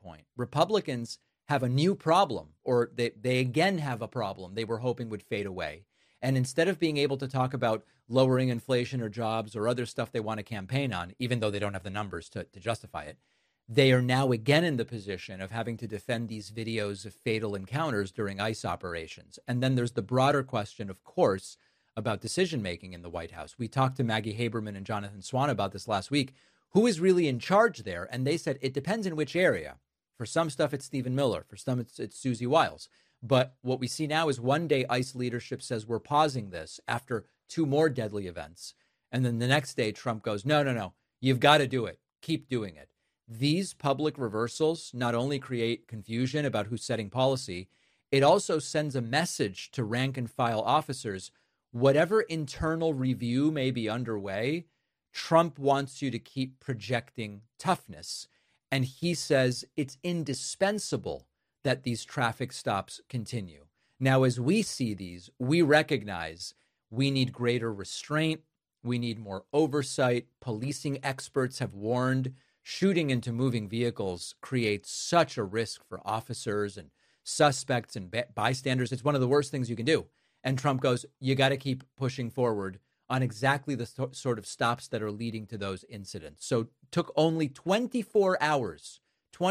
point. Republicans have a new problem, or they again have a problem they were hoping would fade away. And instead of being able to talk about lowering inflation or jobs or other stuff they want to campaign on, even though they don't have the numbers to justify it, they are now again in the position of having to defend these videos of fatal encounters during ICE operations. And then there's the broader question, of course, about decision making in the White House. We talked to Maggie Haberman and Jonathan Swan about this last week. Who is really in charge there? And they said it depends in which area. For some stuff, it's Stephen Miller. For some, it's Susie Wiles. But what we see now is one day ICE leadership says we're pausing this after 2 more deadly events. And then the next day, Trump goes, no, you've got to do it. Keep doing it. These public reversals not only create confusion about who's setting policy, it also sends a message to rank and file officers. Whatever internal review may be underway, Trump wants you to keep projecting toughness. And he says it's indispensable that these traffic stops continue. Now, as we see these, we recognize we need greater restraint. We need more oversight. Policing experts have warned shooting into moving vehicles creates such a risk for officers and suspects and bystanders. It's one of the worst things you can do. And Trump goes, you got to keep pushing forward on exactly the sort of stops that are leading to those incidents. So it took only 24 hours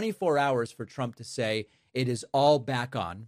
for Trump to say it is all back on.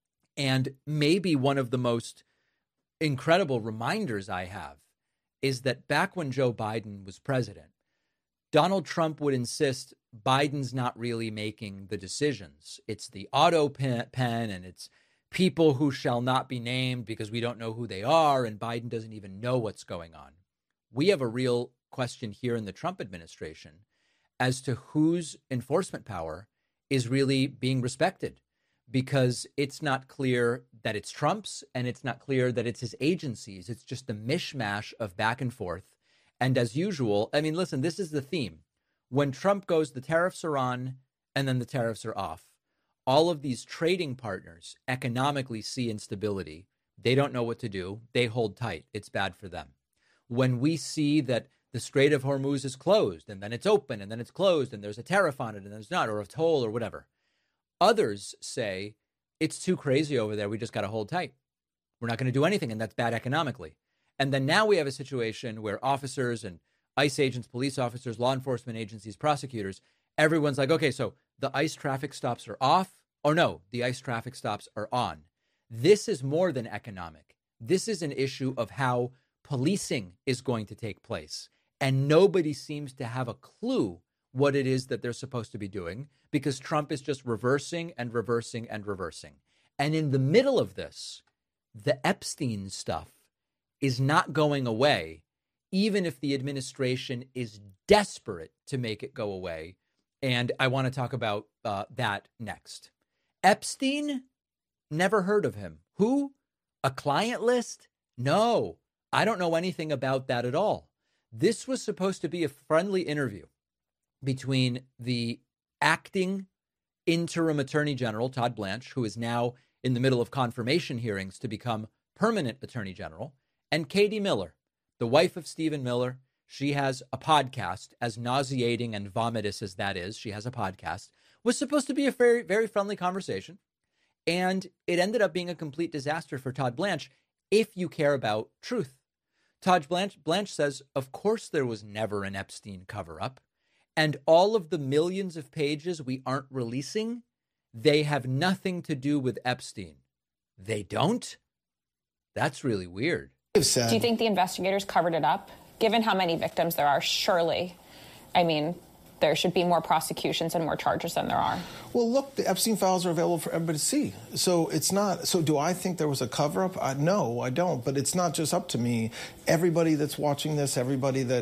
And maybe one of the most incredible reminders I have is that back when Joe Biden was president, Donald Trump would insist Biden's not really making the decisions. It's the auto pen and it's people who shall not be named because we don't know who they are. And Biden doesn't even know what's going on. We have a real question here in the Trump administration as to whose enforcement power is really being respected, because it's not clear that it's Trump's and it's not clear that it's his agencies. It's just a mishmash of back and forth. And as usual, I mean, listen, this is the theme. When Trump goes, the tariffs are on and then the tariffs are off. All of these trading partners economically see instability. They don't know what to do. They hold tight. It's bad for them. When we see that the Strait of Hormuz is closed and then it's open and then it's closed and there's a tariff on it and then there's not, or a toll or whatever, others say it's too crazy over there. We just got to hold tight. We're not going to do anything. And that's bad economically. And then now we have a situation where officers and ICE agents, police officers, law enforcement agencies, prosecutors, everyone's like, okay, so the ICE traffic stops are off. Or no, the ICE traffic stops are on. This is more than economic. This is an issue of how policing is going to take place. And nobody seems to have a clue what it is that they're supposed to be doing, because Trump is just reversing and reversing and reversing. And in the middle of this, the Epstein stuff is not going away, even if the administration is desperate to make it go away. And I want to talk about that next. Epstein? Never heard of him. Who? A client list? No, I don't know anything about that at all. This was supposed to be a friendly interview between the acting interim attorney general, Todd Blanche, who is now in the middle of confirmation hearings to become permanent attorney general, and Katie Miller, the wife of Stephen Miller. She has a podcast, as nauseating and vomitous as that is. She has a podcast. Was supposed to be a very, very friendly conversation. And it ended up being a complete disaster for Todd Blanche, if you care about truth. Todd Blanche says, of course, there was never an Epstein cover-up. And all of the millions of pages we aren't releasing, they have nothing to do with Epstein. They don't? That's really weird. Do you think the investigators covered it up? Given how many victims there are, surely, I mean, there should be more prosecutions and more charges than there are. Well, look, the Epstein files are available for everybody to see. So it's not, so do I think there was a cover-up? No, I don't. But it's not just up to me. Everybody that's watching this, everybody that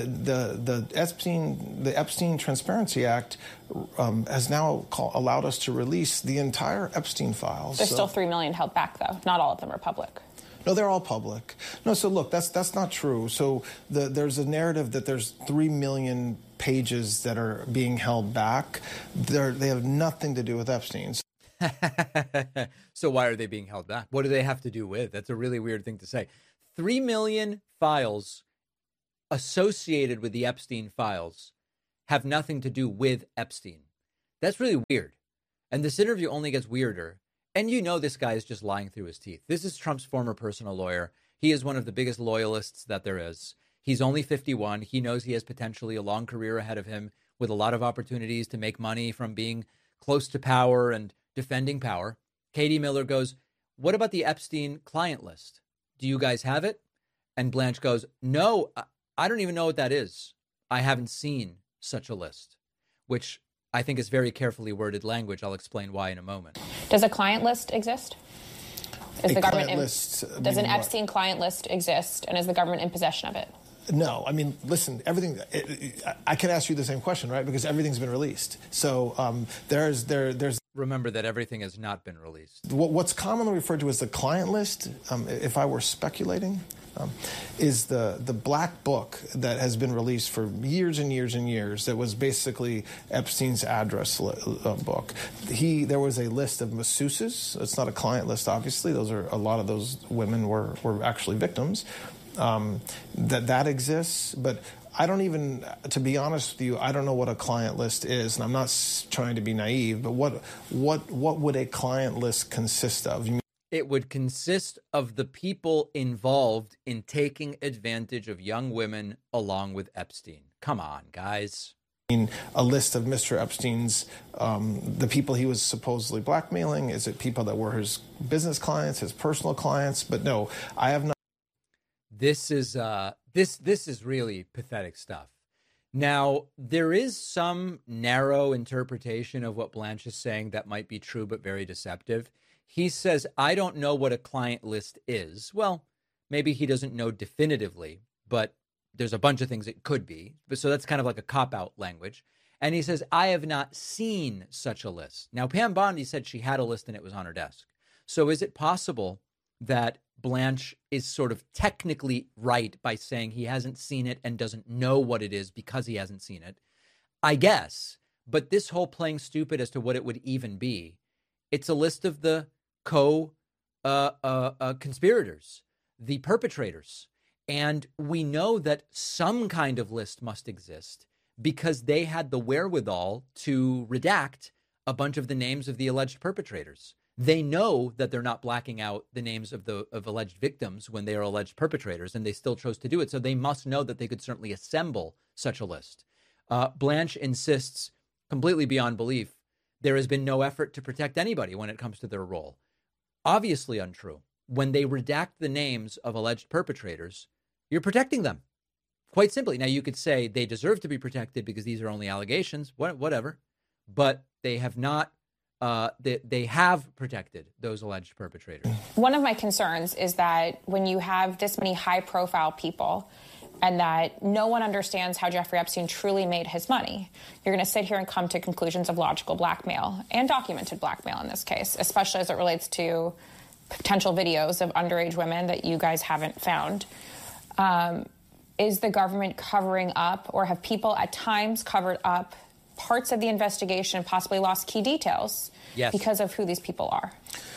the Epstein Transparency Act has now allowed us to release the entire Epstein files. There's still 3 million held back, though. Not all of them are public. No, they're all public. No, so look, that's not true. So there's a narrative that there's 3 million pages that are being held back. They have nothing to do with Epstein's. So why are they being held back? What do they have to do with? That's a really weird thing to say. 3 million files associated with the Epstein files have nothing to do with Epstein. That's really weird. And this interview only gets weirder. And you know this guy is just lying through his teeth. This is Trump's former personal lawyer. He is one of the biggest loyalists that there is. He's only 51. He knows he has potentially a long career ahead of him with a lot of opportunities to make money from being close to power and defending power. Katie Miller goes, what about the Epstein client list? Do you guys have it? And Blanche goes, no, I don't even know what that is. I haven't seen such a list, which I think is very carefully worded language. I'll explain why in a moment. Does a client list exist? Is the government does an Epstein client list exist, and is the government in possession of it? No, I mean, listen, everything, I can ask you the same question, right? Because everything's been released. So there's. Remember that everything has not been released. What's commonly referred to as the client list, if I were speculating, is the black book that has been released for years and years and years that was basically Epstein's address book. There was a list of masseuses. It's not a client list, obviously. A lot of those women were actually victims. That exists, but I don't even, to be honest with you, I don't know what a client list is, and I'm not trying to be naive, but what would a client list consist of? It would consist of the people involved in taking advantage of young women along with Epstein. Come on, guys. A list of Mr. Epstein's, the people he was supposedly blackmailing. Is it people that were his business clients, his personal clients? But no, I have not. This is really pathetic stuff. Now, there is some narrow interpretation of what Blanche is saying that might be true but very deceptive. He says, I don't know what a client list is. Well, maybe he doesn't know definitively, but there's a bunch of things it could be. So that's kind of like a cop-out language. And he says, I have not seen such a list. Now, Pam Bondi said she had a list and it was on her desk. So is it possible that Blanche is sort of technically right by saying he hasn't seen it and doesn't know what it is because he hasn't seen it? I guess. But this whole playing stupid as to what it would even be, it's a list of the conspirators, the perpetrators. And we know that some kind of list must exist because they had the wherewithal to redact a bunch of the names of the alleged perpetrators. They know that they're not blacking out the names of alleged victims when they are alleged perpetrators, and they still chose to do it. So they must know that they could certainly assemble such a list. Blanche insists, completely beyond belief, there has been no effort to protect anybody when it comes to their role. Obviously untrue. When they redact the names of alleged perpetrators, you're protecting them. Quite simply. Now, you could say they deserve to be protected because these are only allegations, whatever. But they have not. They have protected those alleged perpetrators. One of my concerns is that when you have this many high-profile people and that no one understands how Jeffrey Epstein truly made his money, you're going to sit here and come to conclusions of logical blackmail and documented blackmail in this case, especially as it relates to potential videos of underage women that you guys haven't found. Is the government covering up, or have people at times covered up parts of the investigation, possibly lost key details because of who these people are?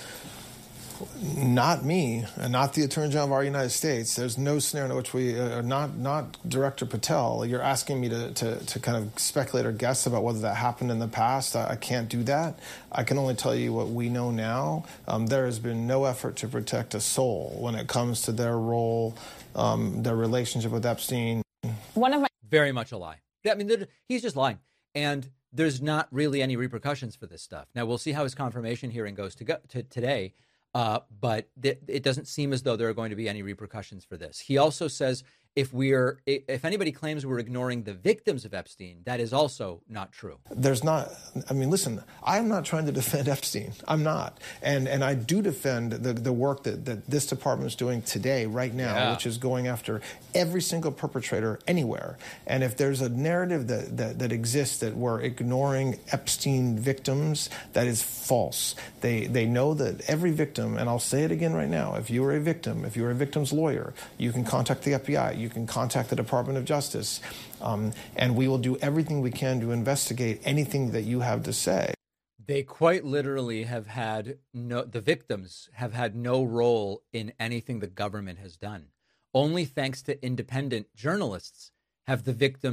Not me, and not the Attorney General of our United States. There's no scenario in which we not Director Patel. You're asking me to kind of speculate or guess about whether that happened in the past. I can't do that. I can only tell you what we know now. There has been no effort to protect a soul when it comes to their role, their relationship with Epstein. Very much a lie. I mean, he's just lying. And there's not really any repercussions for this stuff. Now, we'll see how his confirmation hearing goes today. But it doesn't seem as though there are going to be any repercussions for this. He also says if anybody claims we're ignoring the victims of Epstein, that is also not true. There's not. I mean, listen, I'm not trying to defend Epstein. I'm not. And I do defend the work that this department is doing today, right now, which is going after every single perpetrator anywhere. And if there's a narrative that exists that we're ignoring Epstein victims, that is false. They know that every victim, and I'll say it again right now, if you are a victim, if you're a victim's lawyer, you can contact the FBI, you can contact the Department of Justice, and we will do everything we can to investigate anything that you have to say. They quite literally the victims have had no role in anything the government has done. Only thanks to independent journalists have the victims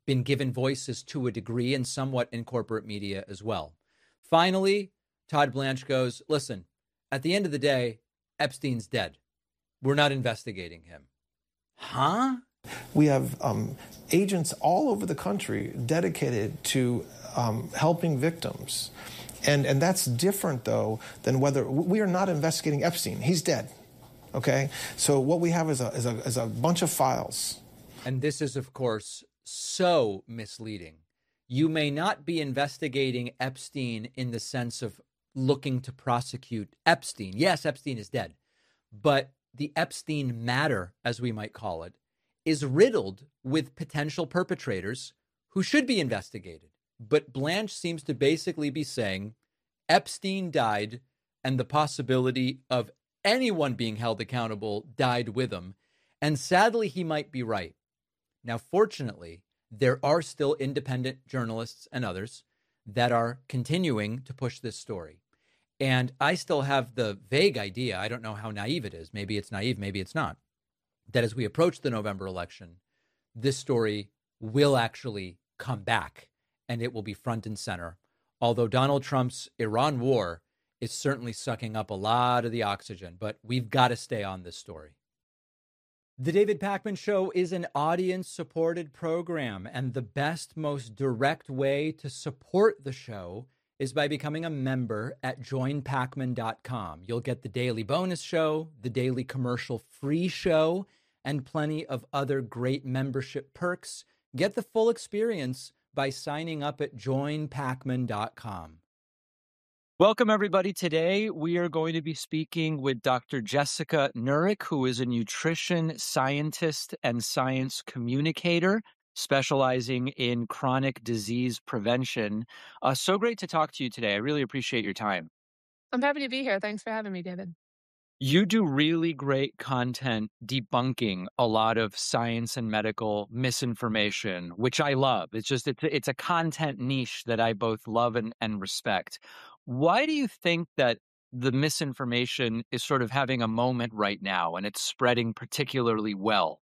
been given voices to a degree and somewhat in corporate media as well. Finally, Todd Blanche goes, listen, at the end of the day, Epstein's dead. We're not investigating him. Huh? We have agents all over the country dedicated to helping victims. And that's different, though, than whether we are not investigating Epstein. He's dead. Okay? So what we have is a bunch of files. And this is, of course, so misleading. You may not be investigating Epstein in the sense of looking to prosecute Epstein. Yes, Epstein is dead. But the Epstein matter, as we might call it, is riddled with potential perpetrators who should be investigated. But Blanche seems to basically be saying Epstein died and the possibility of anyone being held accountable died with him. And sadly, he might be right. Now, fortunately, there are still independent journalists and others that are continuing to push this story. And I still have the vague idea, I don't know how naive it is, maybe it's naive, maybe it's not, that as we approach the November election, this story will actually come back and it will be front and center. Although Donald Trump's Iran war is certainly sucking up a lot of the oxygen, but we've got to stay on this story. The David Pakman Show is an audience-supported program, and the best, most direct way to support the show is by becoming a member at joinpakman.com. You'll get the daily bonus show, the daily commercial-free show, and plenty of other great membership perks. Get the full experience by signing up at joinpakman.com. Welcome, everybody. Today, we are going to be speaking with Dr. Jessica Nurick, who is a nutrition scientist and science communicator specializing in chronic disease prevention. So great to talk to you today. I really appreciate your time. I'm happy to be here. Thanks for having me, David. You do really great content debunking a lot of science and medical misinformation, which I love. It's a content niche that I both love and respect. Why do you think that the misinformation is sort of having a moment right now and it's spreading particularly well?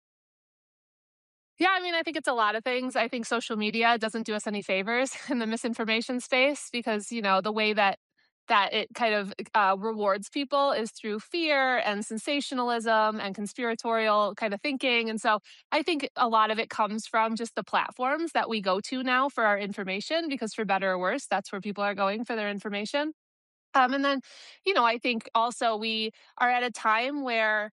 Yeah, I mean, I think it's a lot of things. I think social media doesn't do us any favors in the misinformation space because, the way that it kind of rewards people is through fear and sensationalism and conspiratorial kind of thinking. And so I think a lot of it comes from just the platforms that we go to now for our information, because for better or worse, that's where people are going for their information. And then, I think also we are at a time where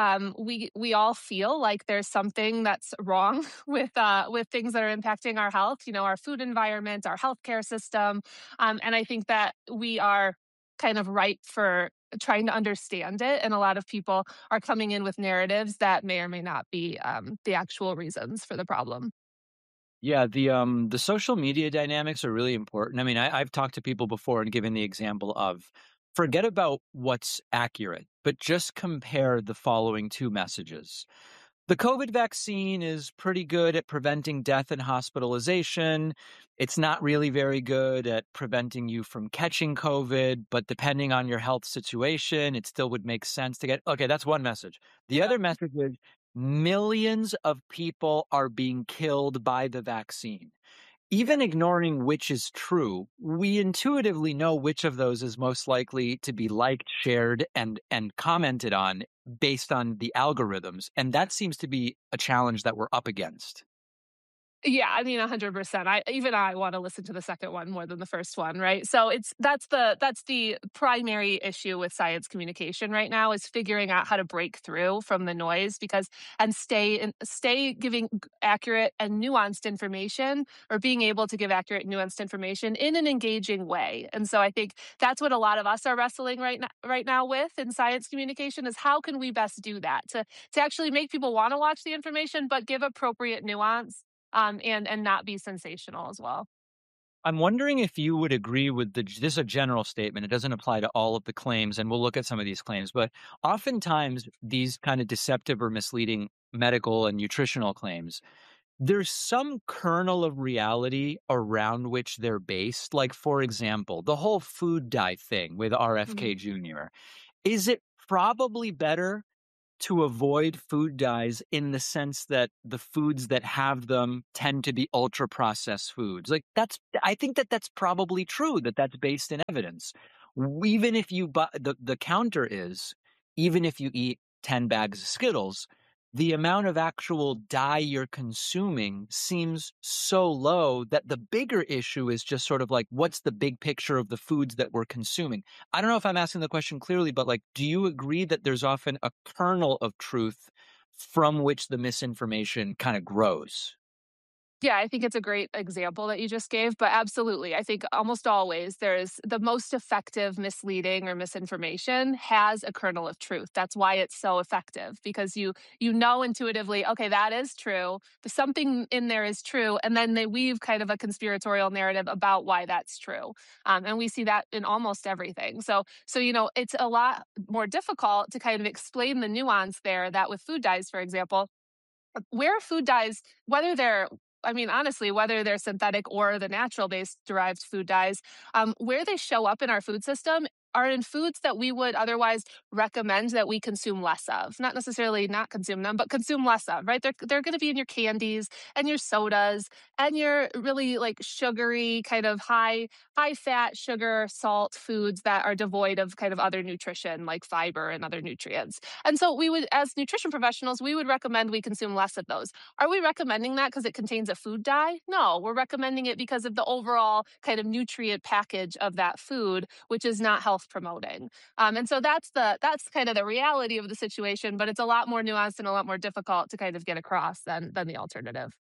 we all feel like there's something that's wrong with things that are impacting our health, our food environment, our healthcare system. And I think that we are kind of ripe for trying to understand it. And a lot of people are coming in with narratives that may or may not be the actual reasons for the problem. Yeah, the social media dynamics are really important. I mean, I've talked to people before and given the example of forget about what's accurate, but just compare the following two messages. The COVID vaccine is pretty good at preventing death and hospitalization. It's not really very good at preventing you from catching COVID, but depending on your health situation, it still would make sense to get. Okay, that's one message. The other message is millions of people are being killed by the vaccine. Even ignoring which is true, we intuitively know which of those is most likely to be liked, shared, and commented on based on the algorithms. And that seems to be a challenge that we're up against. Yeah, I mean, 100%. I want to listen to the second one more than the first one, right? So that's the primary issue with science communication right now, is figuring out how to break through from the noise and stay giving accurate and nuanced information, or being able to give accurate, nuanced information in an engaging way. And so I think that's what a lot of us are wrestling right now with in science communication, is how can we best do that to actually make people want to watch the information, but give appropriate nuance. And not be sensational as well. I'm wondering if you would agree with this is a general statement. It doesn't apply to all of the claims, and we'll look at some of these claims. But oftentimes, these kind of deceptive or misleading medical and nutritional claims, there's some kernel of reality around which they're based. Like, for example, the whole food dye thing with RFK Jr. Is it probably better to avoid food dyes in the sense that the foods that have them tend to be ultra processed foods. Like I think that's probably true, that's based in evidence. Even if you buy, the counter is, even if you eat 10 bags of Skittles, the amount of actual dye you're consuming seems so low that the bigger issue is just sort of like, what's the big picture of the foods that we're consuming? I don't know if I'm asking the question clearly, but like, do you agree that there's often a kernel of truth from which the misinformation kind of grows? Yeah, I think it's a great example that you just gave, but absolutely. I think almost always there's the most effective misleading or misinformation has a kernel of truth. That's why it's so effective, because you know intuitively, okay, that is true. Something in there is true, and then they weave kind of a conspiratorial narrative about why that's true. And we see that in almost everything. So it's a lot more difficult to kind of explain the nuance there. That with food dyes, for example, where food dyes, whether they're, I mean, honestly, whether they're synthetic or the natural based derived food dyes, where they show up in our food system are in foods that we would otherwise recommend that we consume less of. Not necessarily not consume them, but consume less of, right? They're going to be in your candies and your sodas and your really like sugary, kind of high fat, sugar, salt foods that are devoid of kind of other nutrition like fiber and other nutrients. And so we would, as nutrition professionals, we would recommend we consume less of those. Are we recommending that because it contains a food dye? No, we're recommending it because of the overall kind of nutrient package of that food, which is not health promoting. And so that's kind of the reality of the situation, but it's a lot more nuanced and a lot more difficult to kind of get across than the alternative.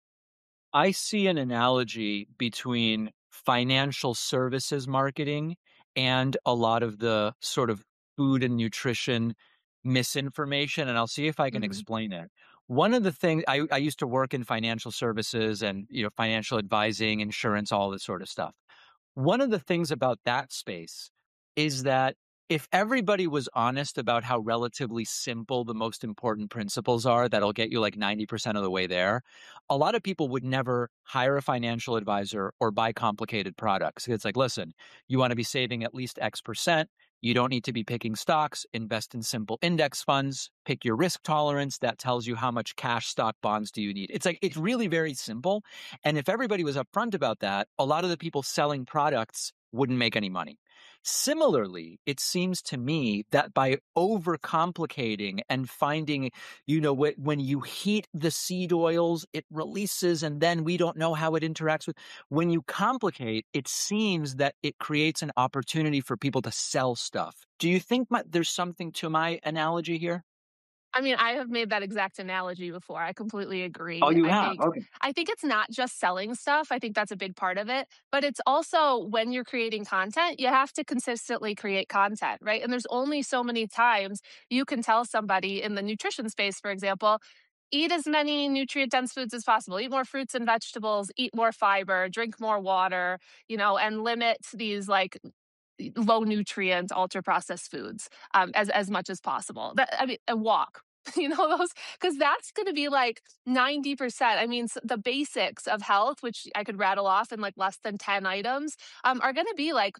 I see an analogy between financial services marketing and a lot of the sort of food and nutrition misinformation, and I'll see if I can Mhm. explain it. One of the things I used to work in financial services and financial advising, insurance, all this sort of stuff. One of the things about that space is that if everybody was honest about how relatively simple the most important principles are, that'll get you like 90% of the way there, a lot of people would never hire a financial advisor or buy complicated products. It's like, listen, you want to be saving at least X percent. You don't need to be picking stocks, invest in simple index funds, pick your risk tolerance. That tells you how much cash, stock, bonds do you need. It's like, it's really very simple. And if everybody was upfront about that, a lot of the people selling products wouldn't make any money. Similarly, it seems to me that by overcomplicating and finding, when you heat the seed oils, it releases, and then we don't know how it interacts with. When you complicate, it seems that it creates an opportunity for people to sell stuff. Do you think there's something to my analogy here? I mean, I have made that exact analogy before. I completely Oh, agree. you I have? think Okay. I think it's not just selling stuff. I think that's a big part of it, but it's also when you're creating content, you have to consistently create content, right? And there's only so many times you can tell somebody in the nutrition space, for example, eat as many nutrient dense foods as possible, eat more fruits and vegetables, eat more fiber, drink more water, and limit these like low nutrient, ultra processed foods as much as possible. I mean, a walk. Those, because that's going to be like 90%. I mean, the basics of health, which I could rattle off in like less than 10 items, are going to be like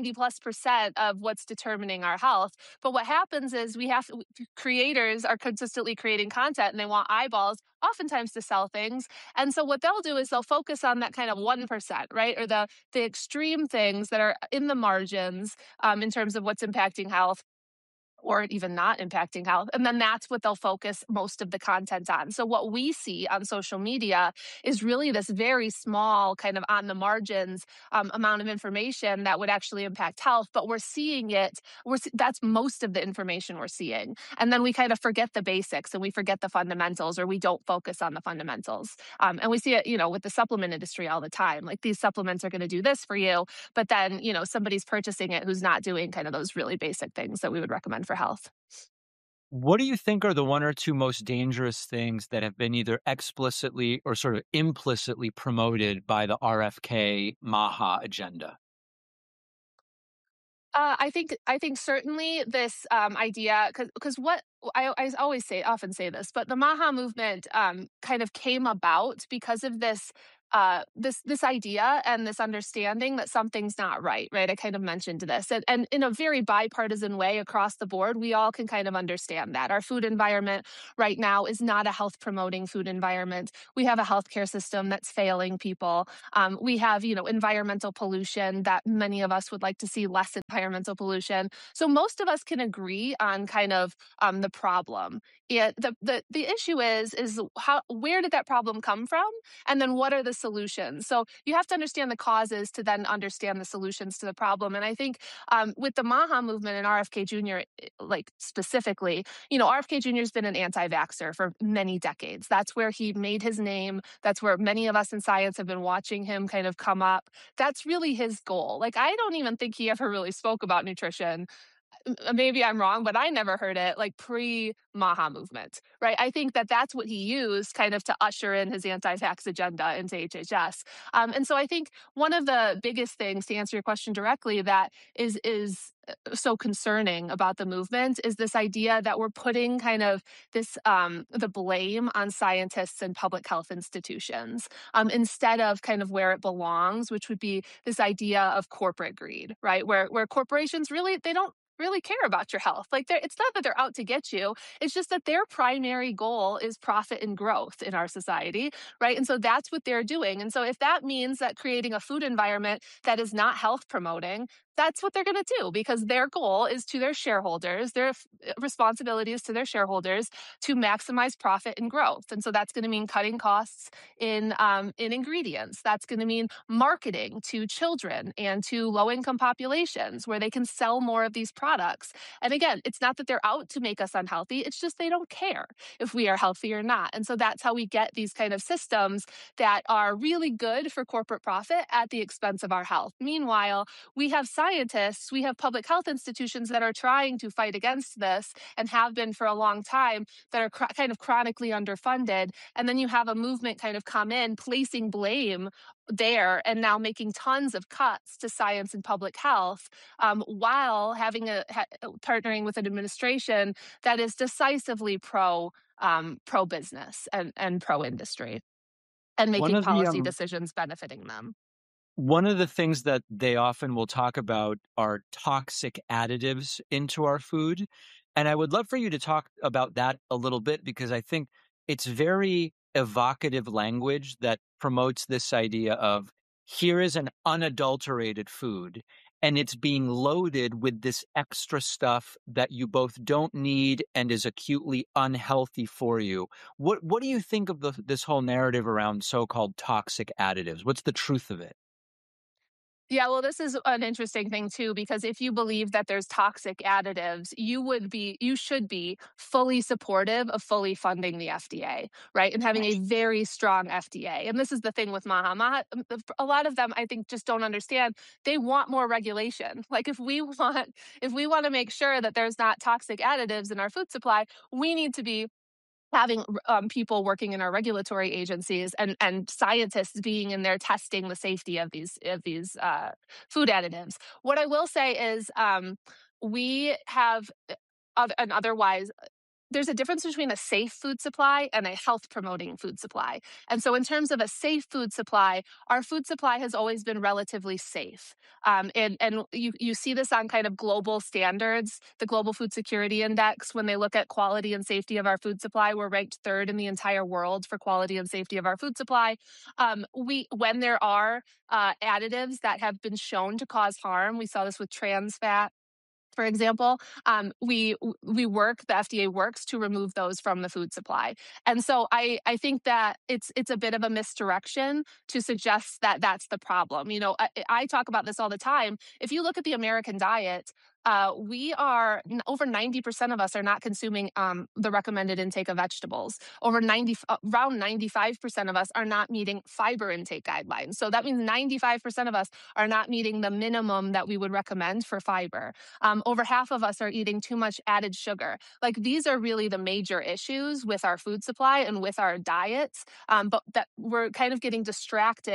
90+% of what's determining our health. But what happens is creators are consistently creating content and they want eyeballs, oftentimes to sell things. And so what they'll do is they'll focus on that kind of 1%, right? Or the extreme things that are in the margins in terms of what's impacting health or even not impacting health. And then that's what they'll focus most of the content on. So what we see on social media is really this very small kind of on the margins amount of information that would actually impact health, but we're seeing it. That's most of the information we're seeing. And then we kind of forget the basics and we forget the fundamentals, or we don't focus on the fundamentals. And we see it, with the supplement industry all the time. Like, these supplements are going to do this for you, but then, somebody's purchasing it who's not doing kind of those really basic things that we would recommend for health. What do you think are the one or two most dangerous things that have been either explicitly or sort of implicitly promoted by the RFK Maha agenda? I think certainly this idea, because what I often say this, but the Maha movement kind of came about because of this this idea and this understanding that something's not right, right? I kind of mentioned this, and in a very bipartisan way across the board, we all can kind of understand that our food environment right now is not a health promoting food environment. We have a healthcare system that's failing people. We have, environmental pollution that many of us would like to see less environmental pollution. So most of us can agree on kind of the problem. The issue is where did that problem come from? And then what are the solutions? So you have to understand the causes to then understand the solutions to the problem. And I think with the MAHA movement and RFK Jr., like specifically, RFK Jr. has been an anti-vaxxer for many decades. That's where he made his name. That's where many of us in science have been watching him kind of come up. That's really his goal. Like, I don't even think he ever really spoke about nutrition. Maybe I'm wrong, but I never heard it like pre-MAHA movement, right? I think that that's what he used kind of to usher in his anti-vax agenda into HHS. And so I think one of the biggest things, to answer your question directly, that is so concerning about the movement is this idea that we're putting kind of this the blame on scientists and public health institutions instead of kind of where it belongs, which would be this idea of corporate greed, right? Where corporations really, they don't really care about your health. Like, it's not that they're out to get you. It's just that their primary goal is profit and growth in our society, right? And so that's what they're doing. And so if that means that creating a food environment that is not health promoting, that's what they're going to do, because their goal is to their shareholders, their responsibility is to their shareholders to maximize profit and growth. And so that's going to mean cutting costs in ingredients. That's going to mean marketing to children and to low-income populations where they can sell more of these products. And again, it's not that they're out to make us unhealthy. It's just they don't care if we are healthy or not. And so that's how we get these kind of systems that are really good for corporate profit at the expense of our health. Meanwhile, we have scientists, we have public health institutions that are trying to fight against this and have been for a long time, that are kind of chronically underfunded. And then you have a movement kind of come in, placing blame there and now making tons of cuts to science and public health, while having partnering with an administration that is decisively pro business and pro industry, and making policy decisions benefiting them. One of the things that they often will talk about are toxic additives into our food. And I would love for you to talk about that a little bit, because I think it's very evocative language that promotes this idea of, here is an unadulterated food, and it's being loaded with this extra stuff that you both don't need and is acutely unhealthy for you. What do you think of this whole narrative around so-called toxic additives? What's the truth of it? Yeah, well, this is an interesting thing too, because if you believe that there's toxic additives, you should be fully supportive of fully funding the FDA, right? And having a very strong FDA. And this is the thing with MAHA. A lot of them, I think, just don't understand. They want more regulation. Like, if we want to make sure that there's not toxic additives in our food supply, we need to be having people working in our regulatory agencies and scientists being in there testing the safety of these food additives. What I will say is we have otherwise. There's a difference between a safe food supply and a health promoting food supply. And so in terms of a safe food supply, our food supply has always been relatively safe. And you see this on kind of global standards, the Global Food Security Index. When they look at quality and safety of our food supply, we're ranked third in the entire world for quality and safety of our food supply. When there are additives that have been shown to cause harm, we saw this with trans fat, for example, the FDA works to remove those from the food supply. And so I think that it's a bit of a misdirection to suggest that that's the problem. I talk about this all the time. If you look at the American diet, we are over 90% of us are not consuming the recommended intake of vegetables. Around 95% of us are not meeting fiber intake guidelines. So that means 95% of us are not meeting the minimum that we would recommend for fiber. Over half of us are eating too much added sugar. Like, these are really the major issues with our food supply and with our diets, but that we're kind of getting distracted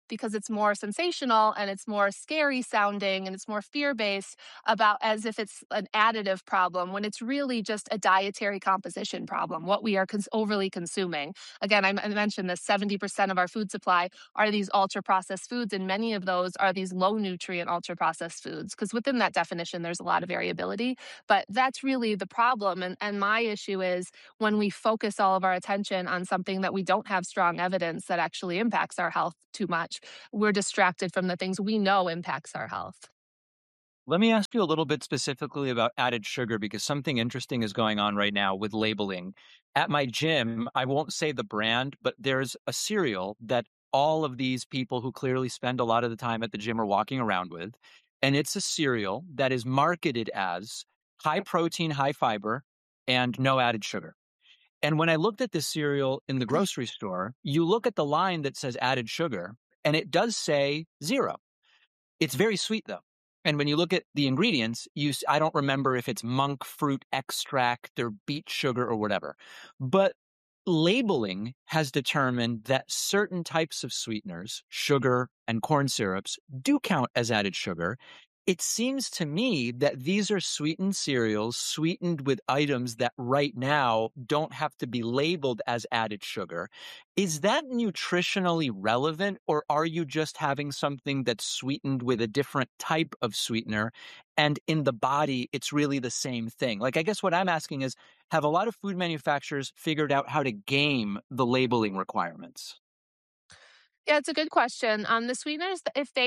because it's more sensational and it's more scary sounding and it's more fear-based about as if it's an additive problem when it's really just a dietary composition problem, what we are overly consuming. Again, I mentioned this 70% of our food supply are these ultra processed foods, and many of those are these low nutrient ultra processed foods, because within that definition, there's a lot of variability. But that's really the problem. And my issue is when we focus all of our attention on something that we don't have strong evidence that actually impacts our health too much, we're distracted from the things we know impacts our health. Let me ask you a little bit specifically about added sugar because something interesting is going on right now with labeling. At my gym, I won't say the brand, but there's a cereal that all of these people who clearly spend a lot of the time at the gym are walking around with. And it's a cereal that is marketed as high protein, high fiber, and no added sugar. And when I looked at this cereal in the grocery store, you look at the line that says added sugar, and it does say 0. It's very sweet though. And when you look at the ingredients, I don't remember if it's monk fruit extract or beet sugar or whatever. But labeling has determined that certain types of sweeteners, sugar and corn syrups, do count as added sugar. It seems to me that these are sweetened cereals, sweetened with items that right now don't have to be labeled as added sugar. Is that nutritionally relevant, or are you just having something that's sweetened with a different type of sweetener, and in the body, it's really the same thing? Like, I guess what I'm asking is, have a lot of food manufacturers figured out how to game the labeling requirements? Yeah, it's a good question. The sweeteners,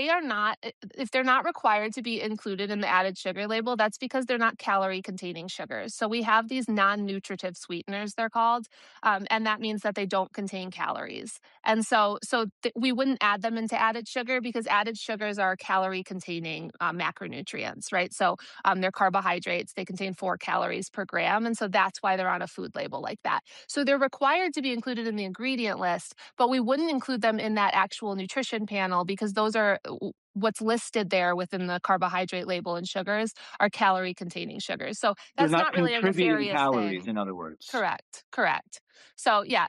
if they're not required to be included in the added sugar label, that's because they're not calorie-containing sugars. So we have these non-nutritive sweeteners, they're called, and that means that they don't contain calories. And we wouldn't add them into added sugar because added sugars are calorie-containing macronutrients, right? So they're carbohydrates. They contain 4 calories per gram, and so that's why they're on a food label like that. So they're required to be included in the ingredient list, but we wouldn't include them in that actual nutrition panel because those are what's listed there within the carbohydrate label and sugars are calorie containing sugars. So They're that's not not really a contributing nefarious calories, thing. in other words. Correct. So yeah,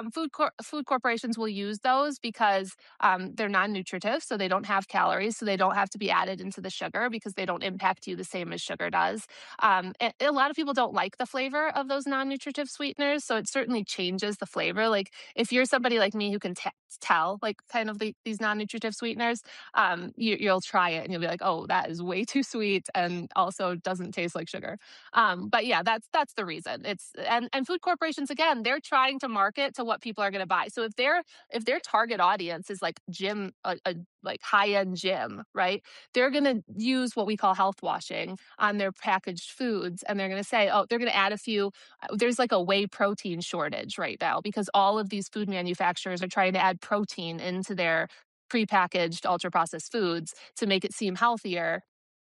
food corporations will use those because they're non-nutritive, so they don't have calories, so they don't have to be added into the sugar because they don't impact you the same as sugar does. And a lot of people don't like the flavor of those non-nutritive sweeteners, so it certainly changes the flavor. Like if you're somebody like me who can tell like kind of these non-nutritive sweeteners, you'll try it and you'll be like, oh, that is way too sweet and also doesn't taste like sugar. But yeah, that's the reason. And food corporations, again, they're trying to market to what people are going to buy. So if their target audience is like gym, like high end gym, right? They're going to use what we call health washing on their packaged foods, and they're going to say, oh, they're going to add a few. There's like a whey protein shortage right now because all of these food manufacturers are trying to add protein into their prepackaged ultra processed foods to make it seem healthier.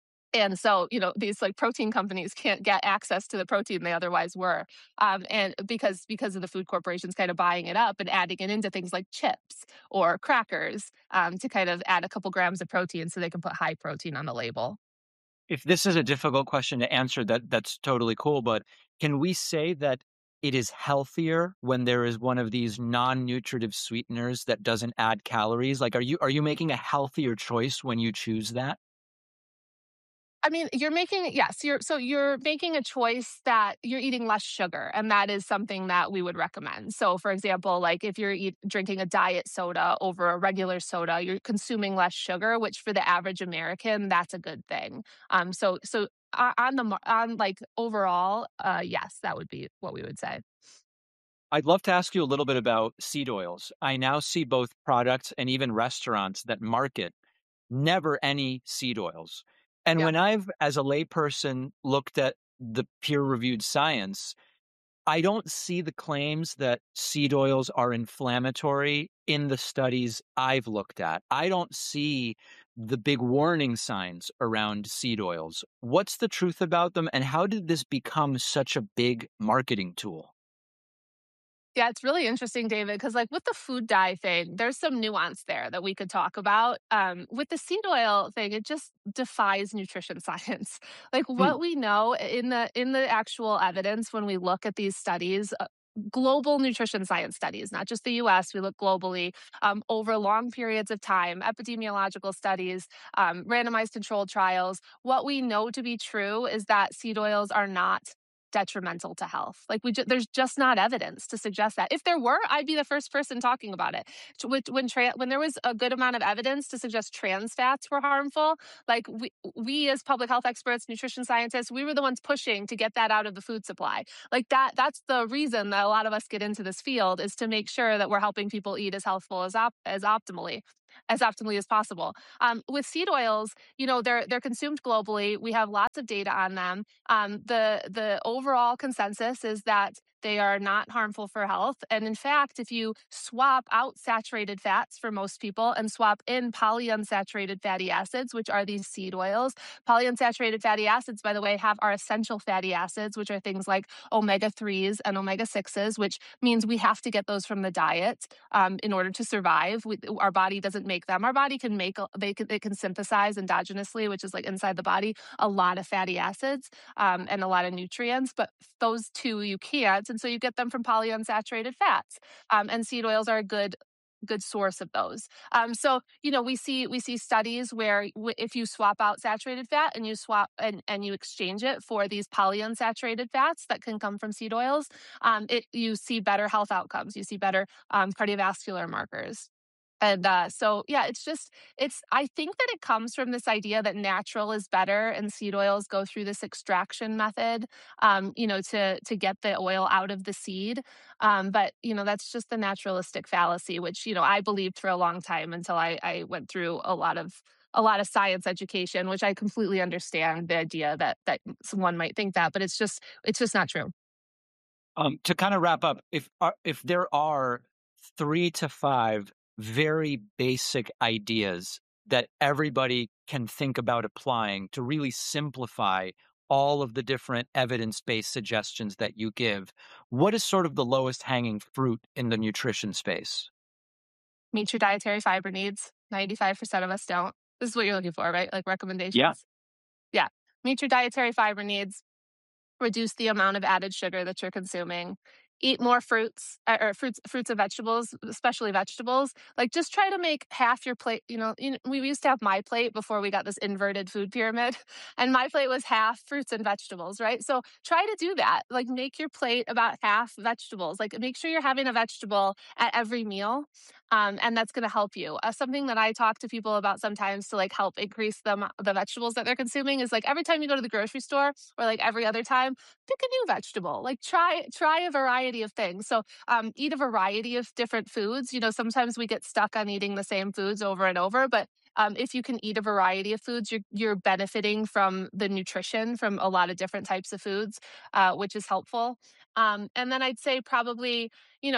And so, these like protein companies can't get access to the protein they otherwise were. And because of the food corporations kind of buying it up and adding it into things like chips or crackers to kind of add a couple grams of protein so they can put high protein on the label. If this is a difficult question to answer, that's totally cool. But can we say that it is healthier when there is one of these non-nutritive sweeteners that doesn't add calories? Like, are you making a healthier choice when you choose that? I mean, you're making a choice that you're eating less sugar, and that is something that we would recommend. So, for example, like if you're drinking a diet soda over a regular soda, you're consuming less sugar, which for the average American, that's a good thing. On like overall, yes, that would be what we would say. I'd love to ask you a little bit about seed oils. I now see both products and even restaurants that market never any seed oils. And Yeah. when I've, as a layperson, looked at the peer-reviewed science, I don't see the claims that seed oils are inflammatory in the studies I've looked at. I don't see the big warning signs around seed oils. What's the truth about them, and how did this become such a big marketing tool? Yeah, it's really interesting, David, because like with the food dye thing, there's some nuance there that we could talk about. With the seed oil thing, it just defies nutrition science. Like Hmm. what we know in the actual evidence when we look at these studies, global nutrition science studies, not just the US, we look globally over long periods of time, epidemiological studies, randomized controlled trials. What we know to be true is that seed oils are not detrimental to health. Like there's just not evidence to suggest that. If there were, I'd be the first person talking about it. When there was a good amount of evidence to suggest trans fats were harmful, like we as public health experts, nutrition scientists, we were the ones pushing to get that out of the food supply. Like that's the reason that a lot of us get into this field, is to make sure that we're helping people eat as healthful as optimally as possible. With seed oils, they're consumed globally. We have lots of data on them. The overall consensus is that they are not harmful for health. And in fact, if you swap out saturated fats for most people and swap in polyunsaturated fatty acids, which are these seed oils, polyunsaturated fatty acids, by the way, are essential fatty acids, which are things like omega-3s and omega-6s, which means we have to get those from the diet in order to survive. Our body doesn't make them. Our body can it can synthesize endogenously, which is like inside the body, a lot of fatty acids and a lot of nutrients, but those two you can't. And so you get them from polyunsaturated fats. And seed oils are a good source of those. So, we see studies where if you swap out saturated fat and you swap and you exchange it for these polyunsaturated fats that can come from seed oils, you see better health outcomes. You see better cardiovascular markers. And so, yeah, I think that it comes from this idea that natural is better, and seed oils go through this extraction method, to get the oil out of the seed. But, that's just the naturalistic fallacy, which, I believed for a long time until I went through a lot of science education, which I completely understand the idea that someone might think that, but it's just not true. To kind of wrap up, if there are 3 to 5 very basic ideas that everybody can think about applying to really simplify all of the different evidence-based suggestions that you give, what is sort of the lowest hanging fruit in the nutrition space? Meet your dietary fiber needs. 95% of us don't. This is what you're looking for, right? Like recommendations? Yeah. Meet your dietary fiber needs. Reduce the amount of added sugar that you're consuming. Eat more fruits and vegetables, especially vegetables. Like, just try to make half your plate. We used to have my plate before we got this inverted food pyramid, and my plate was half fruits and vegetables, right? So try to do that. Like, make your plate about half vegetables. Like, make sure you're having a vegetable at every meal. And that's going to help you. Something that I talk to people about sometimes to help increase the vegetables that they're consuming is every time you go to the grocery store, or every other time, pick a new vegetable. Try a variety of things. So eat a variety of different foods. Sometimes we get stuck on eating the same foods over and over, but if you can eat a variety of foods, you're benefiting from the nutrition from a lot of different types of foods, which is helpful. And then I'd say probably,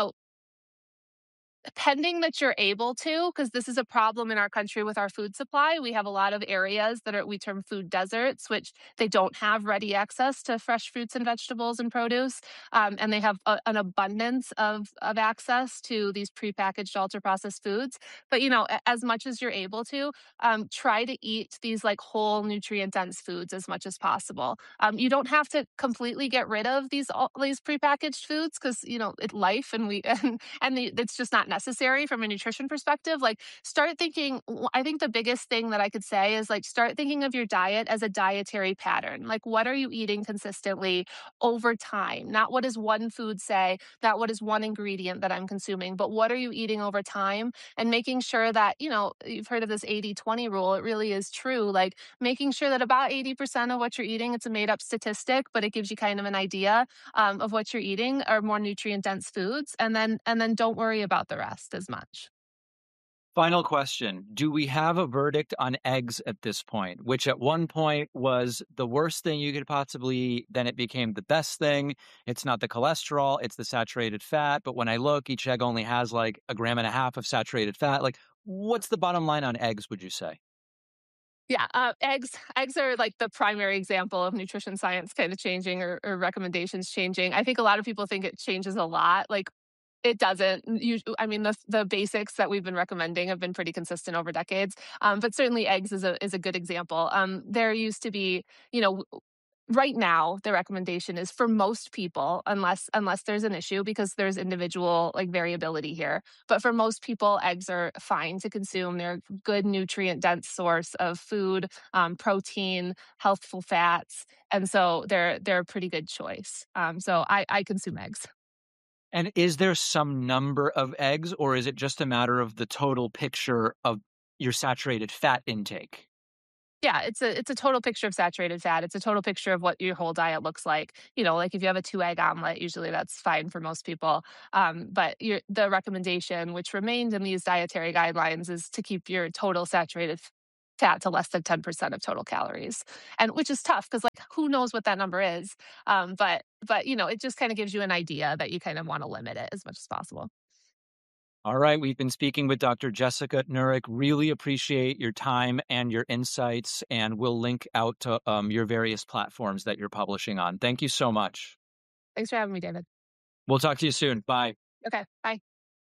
pending that you're able to, because this is a problem in our country with our food supply. We have a lot of areas that we term food deserts, which they don't have ready access to fresh fruits and vegetables and produce. And they have an abundance of access to these prepackaged ultra processed foods. But, as much as you're able to, try to eat these whole nutrient dense foods as much as possible. You don't have to completely get rid of these prepackaged foods, because, it's life and it's just not necessary from a nutrition perspective. Start thinking, I think the biggest thing that I could say is start thinking of your diet as a dietary pattern. What are you eating consistently over time? Not what does one food say, not what is one ingredient that I'm consuming, but what are you eating over time? And making sure that, you've heard of this 80-20 rule. It really is true. Making sure that about 80% of what you're eating, it's a made up statistic, but it gives you kind of an idea of what you're eating are more nutrient dense foods. And then don't worry about the rest as much. Final question. Do we have a verdict on eggs at this point, which at one point was the worst thing you could possibly eat? Then it became the best thing. It's not the cholesterol, it's the saturated fat. But when I look, each egg only has 1.5 grams of saturated fat. What's the bottom line on eggs, would you say? Yeah, eggs are the primary example of nutrition science kind of changing or recommendations changing. I think a lot of people think it changes a lot. It doesn't. The basics that we've been recommending have been pretty consistent over decades. But certainly eggs is a good example. There used to be, right now, the recommendation is for most people, unless there's an issue, because there's individual variability here. But for most people, eggs are fine to consume. They're a good nutrient dense source of food, protein, healthful fats, and so they're a pretty good choice. So I consume eggs. And is there some number of eggs, or is it just a matter of the total picture of your saturated fat intake? Yeah, it's a total picture of saturated fat. It's a total picture of what your whole diet looks like. Like if you have a 2-egg omelet, usually that's fine for most people. But the recommendation, which remained in these dietary guidelines, is to keep your total saturated fat to less than 10% of total calories, and which is tough because who knows what that number is. But it just kind of gives you an idea that you kind of want to limit it as much as possible. All right. We've been speaking with Dr. Jessica Nurick. Really appreciate your time and your insights, and we'll link out to your various platforms that you're publishing on. Thank you so much. Thanks for having me, David. We'll talk to you soon. Bye. Okay. Bye.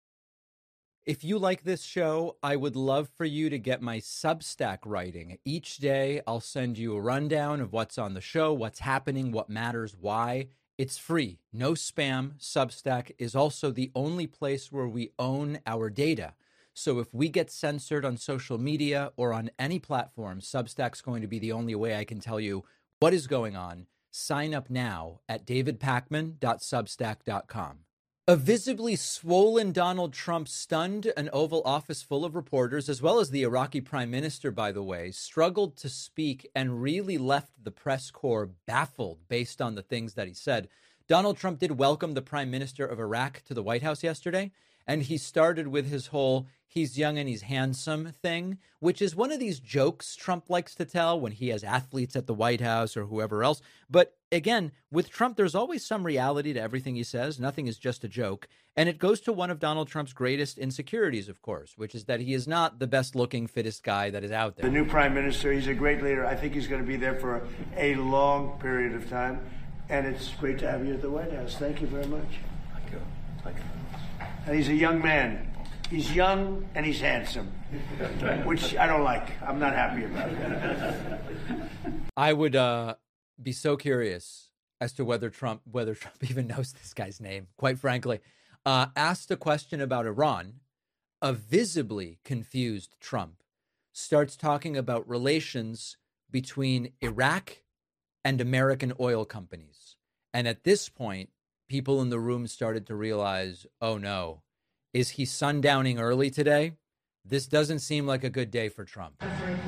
If you like this show, I would love for you to get my Substack writing. Each day, I'll send you a rundown of what's on the show, what's happening, what matters, why. It's free, no spam. Substack is also the only place where we own our data. So if we get censored on social media or on any platform, Substack's going to be the only way I can tell you what is going on. Sign up now at davidpakman.substack.com. A visibly swollen Donald Trump stunned an Oval Office full of reporters, as well as the Iraqi prime minister, by the way, struggled to speak and really left the press corps baffled based on the things that he said. Donald Trump did welcome the prime minister of Iraq to the White House yesterday, and he started with his whole he's young and he's handsome thing, which is one of these jokes Trump likes to tell when he has athletes at the White House or whoever else. But again, with Trump, there's always some reality to everything he says. Nothing is just a joke. And it goes to one of Donald Trump's greatest insecurities, of course, which is that he is not the best looking, fittest guy that is out there. The new prime minister, he's a great leader. I think he's going to be there for a long period of time. And it's great to have you at the White House. Thank you very much. Thank you. Thank you. And he's a young man. He's young and he's handsome, which I don't like. I'm not happy about it. I would be so curious as to whether Trump even knows this guy's name, quite frankly. Asked a question about Iran, a visibly confused Trump starts talking about relations between Iraq and American oil companies. And at this point, people in the room started to realize, oh no, is he sundowning early today? This doesn't seem like a good day for Trump.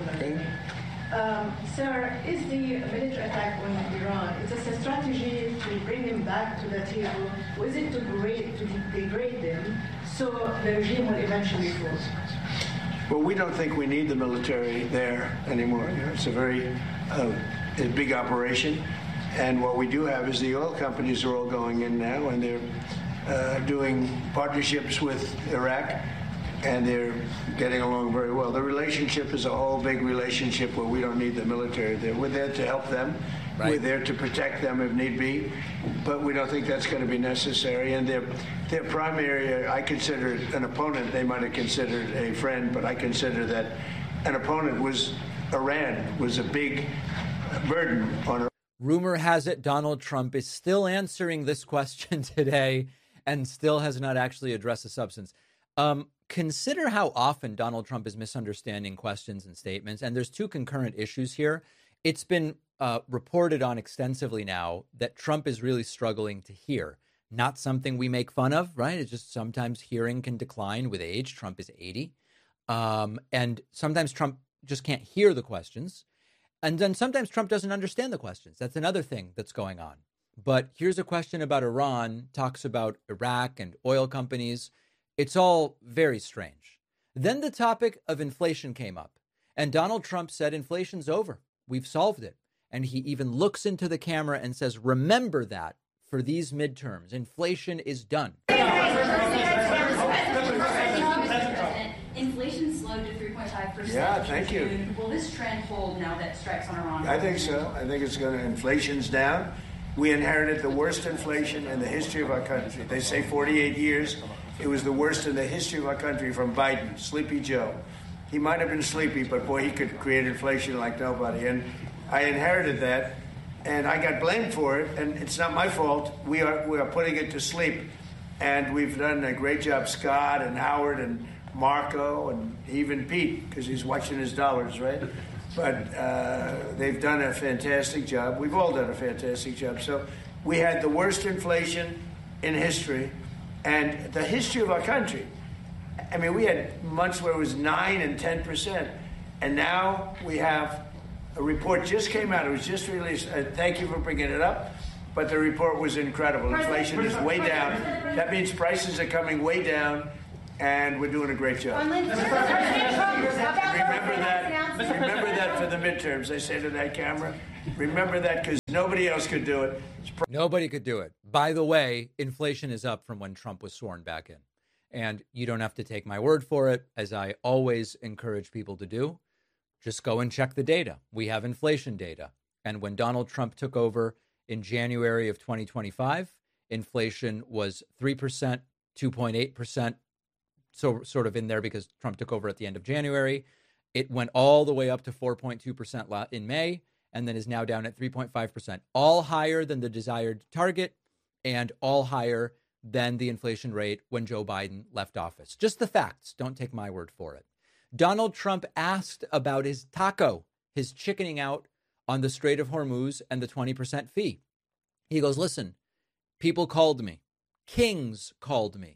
Sir, is the military attack on Iran, is this a strategy to bring them back to the table, or is it to degrade them so the regime will eventually fall? Well, we don't think we need the military there anymore. It's a very big operation. And what we do have is the oil companies are all going in now, and they're doing partnerships with Iraq, and they're getting along very well. The relationship is a whole big relationship where we don't need the military there. We're there to help them. Right. We're there to protect them if need be, but we don't think that's going to be necessary. And their primary, I consider an opponent. They might have considered a friend, but I consider that an opponent was Iran, was a big burden on Iran. Rumor has it Donald Trump is still answering this question today and still has not actually addressed the substance. Consider how often Donald Trump is misunderstanding questions and statements. And there's two concurrent issues here. It's been reported on extensively now that Trump is really struggling to hear. Not something we make fun of, right? It's just sometimes hearing can decline with age. Trump is 80. And sometimes Trump just can't hear the questions. And then sometimes Trump doesn't understand the questions. That's another thing that's going on. But here's a question about Iran, talks about Iraq and oil companies. It's all very strange. Then the topic of inflation came up. And Donald Trump said inflation's over. We've solved it. And he even looks into the camera and says, remember that for these midterms. Inflation is done. Inflation slowed to 3.5%. Yeah, thank you. Will this trend hold now that strikes on Iran? I think so. I think it's going to. Inflation's down. We inherited the worst inflation in the history of our country. They say 48 years. It was the worst in the history of our country from Biden, Sleepy Joe. He might have been sleepy, but boy, he could create inflation like nobody. And I inherited that. And I got blamed for it, and it's not my fault. We are putting it to sleep. And we've done a great job, Scott and Howard and Marco and even Pete, because he's watching his dollars, right? But they've done a fantastic job. We've all done a fantastic job. So we had the worst inflation in history and the history of our country. I mean, we had months where it was 9 and 10%. And now we have a report just came out. It was just released. Thank you for bringing it up. But the report was incredible. Inflation is way down. That means prices are coming way down, and we're doing a great job. Remember that for the midterms. I say to that camera, remember that because nobody else could do it. Nobody could do it. By the way, inflation is up from when Trump was sworn back in. And you don't have to take my word for it, as I always encourage people to do. Just go and check the data. We have inflation data. And when Donald Trump took over in January of 2025, inflation was 3%, 2.8%, so sort of in there because Trump took over at the end of January. It went all the way up to 4.2% in May, and then is now down at 3.5%, all higher than the desired target and all higher than the inflation rate when Joe Biden left office. Just the facts. Don't take my word for it. Donald Trump asked about his taco, his chickening out on the Strait of Hormuz and the 20% fee. He goes, listen, people called me. Kings called me.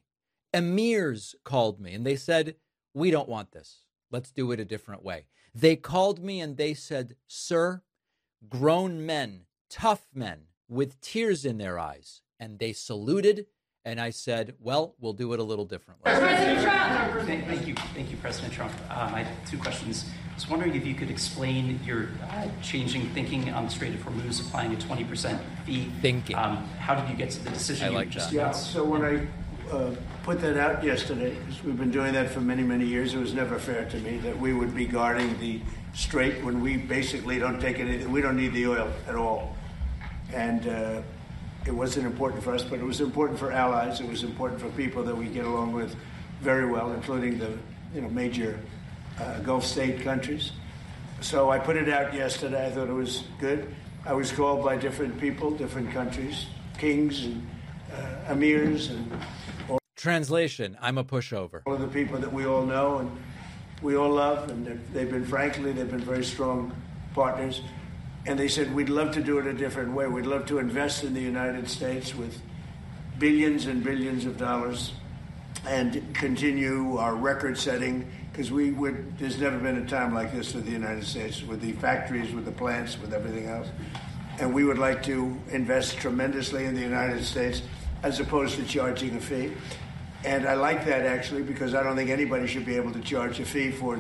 Emirs called me. And they said, we don't want this. Let's do it a different way. They called me and they said, sir, grown men, tough men with tears in their eyes. And they saluted. And I said, well, we'll do it a little differently. President Trump. Thank you, President Trump. I have two questions. I was wondering if you could explain your changing thinking on the Strait of Hormuz, applying a 20% fee. Thinking. How did you get to the decision I like you just that. Yeah, so when I put that out yesterday, because we've been doing that for many, many years, it was never fair to me that we would be guarding the Strait when we basically don't take anything. We don't need the oil at all. And it wasn't important for us, but it was important for allies. It was important for people that we get along with very well, including the major Gulf state countries. So I put it out yesterday. I thought it was good. I was called by different people, different countries, kings and emirs and Translation, I'm a pushover. all of the people that we all know and we all love, and they've been very strong partners. And they said, we'd love to do it a different way. We'd love to invest in the United States with billions and billions of dollars and continue our record setting, because there's never been a time like this with the United States, with the factories, with the plants, with everything else. And we would like to invest tremendously in the United States as opposed to charging a fee. And I like that, actually, because I don't think anybody should be able to charge a fee for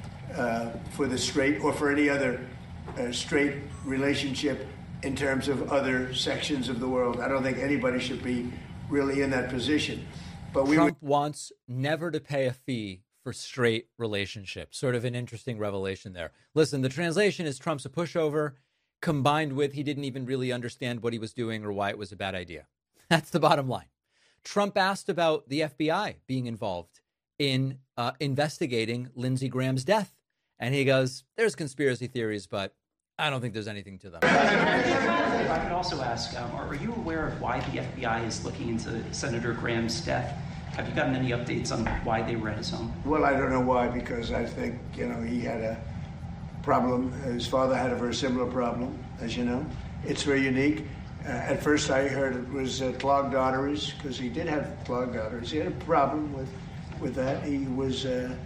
the Strait or for any other straight relationship in terms of other sections of the world. I don't think anybody should be really in that position. But Trump wants never to pay a fee for straight relationships. Sort of an interesting revelation there. Listen, the translation is Trump's a pushover, combined with he didn't even really understand what he was doing or why it was a bad idea. That's the bottom line. Trump asked about the FBI being involved in investigating Lindsey Graham's death. And he goes, there's conspiracy theories, but I don't think there's anything to them. If I could also ask, are you aware of why the FBI is looking into Senator Graham's death? Have you gotten any updates on why they were at his home? Well, I don't know why, because I think, he had a problem. His father had a very similar problem, as you know. It's very unique. At first I heard it was clogged arteries, because he did have clogged arteries. He had a problem with that. He was...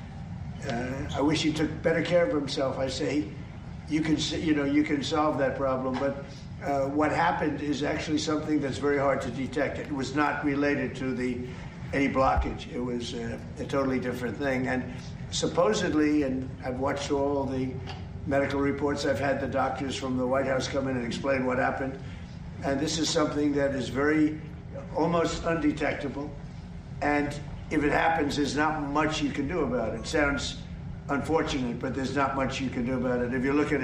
I wish he took better care of himself. I say, you can solve that problem, but what happened is actually something that's very hard to detect. It was not related to any blockage. It was a totally different thing. And supposedly, and I've watched all the medical reports, I've had the doctors from the White House come in and explain what happened. And this is something that is almost undetectable. And if it happens, there's not much you can do about it. It sounds unfortunate, but there's not much you can do about it. If you look at